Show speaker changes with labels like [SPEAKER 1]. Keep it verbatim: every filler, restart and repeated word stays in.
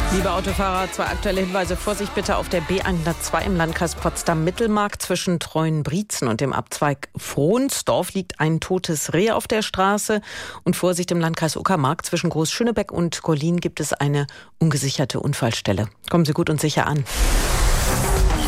[SPEAKER 1] Liebe Autofahrer, zwei aktuelle Hinweise. Vorsicht bitte auf der B hundertzwei im Landkreis Potsdam-Mittelmark zwischen Treuenbrietzen und dem Abzweig Frohnsdorf liegt ein totes Reh auf der Straße. Und Vorsicht im Landkreis Uckermark zwischen Großschönebeck und Gollin gibt es eine ungesicherte Unfallstelle. Kommen Sie gut und sicher an.